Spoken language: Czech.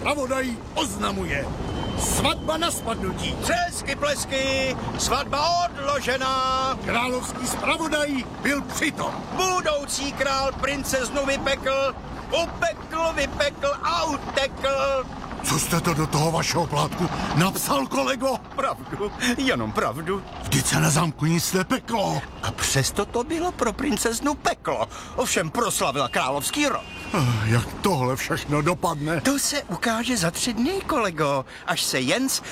zpravodaj oznamuje. Svatba na spadnutí. Třesky plesky, svatba odložená. Královský zpravodaj byl přitom. Budoucí král princeznu vypekl, upekl, vypekl a utekl. Co jste to do toho vašeho plátku napsal, kolego? Pravdu, jenom pravdu. Vždyť se na zámku nic nepeklo. A přesto to bylo pro princeznu peklo. Ovšem proslavila královský rod. Jak tohle všechno dopadne? To se ukáže za 3 dny, kolego, až se Jens